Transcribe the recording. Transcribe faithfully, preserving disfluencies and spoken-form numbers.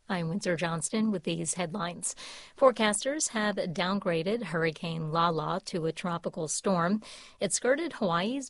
I'm Windsor Johnston with these headlines. Forecasters have downgraded Hurricane Lala to a tropical storm. It skirted Hawaii's